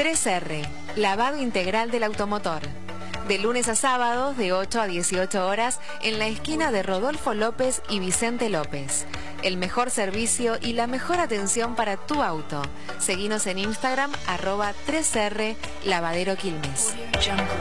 3R, lavado integral del automotor. De lunes a sábados, de 8 a 18 horas, en la esquina de Rodolfo López y Vicente López. El mejor servicio y la mejor atención para tu auto. Seguinos en Instagram, @3R Lavadero Quilmes.